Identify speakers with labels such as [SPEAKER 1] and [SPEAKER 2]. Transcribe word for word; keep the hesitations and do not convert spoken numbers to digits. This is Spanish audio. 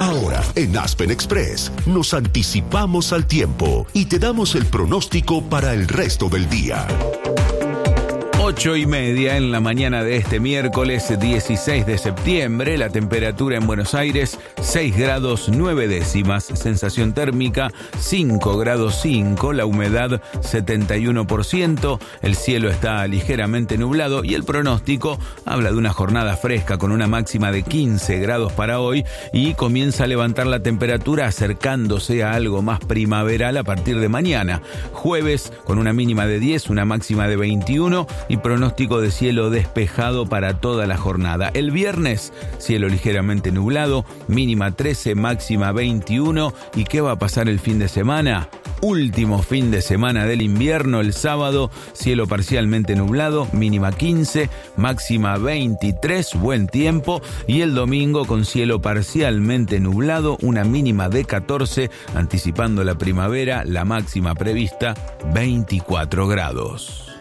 [SPEAKER 1] Ahora, en Aspen Express, nos anticipamos al tiempo y te damos el pronóstico para el resto del día.
[SPEAKER 2] Ocho y media en la mañana de este miércoles dieciséis de septiembre, la temperatura en Buenos Aires seis grados nueve décimas, sensación térmica cinco grados cinco, la humedad setenta y uno por ciento, el cielo está ligeramente nublado y el pronóstico habla de una jornada fresca con una máxima de quince grados para hoy y comienza a levantar la temperatura acercándose a algo más primaveral a partir de mañana. Jueves con una mínima de diez, una máxima de veintiuno y pronóstico de cielo despejado para toda la jornada. El viernes, cielo ligeramente nublado, mínima trece, máxima veintiuno. ¿Y qué va a pasar el fin de semana? Último fin de semana del invierno, el sábado, cielo parcialmente nublado, mínima quince, máxima veintitrés, buen tiempo, y el domingo con cielo parcialmente nublado, una mínima de catorce, anticipando la primavera, la máxima prevista veinticuatro grados.